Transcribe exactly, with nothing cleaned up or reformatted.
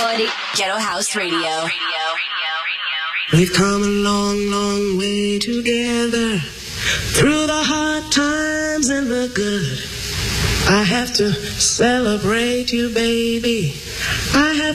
Melody, Ghetto House Radio. We've come a long, long way together, through the hard times and the good. I have to celebrate you, baby. I have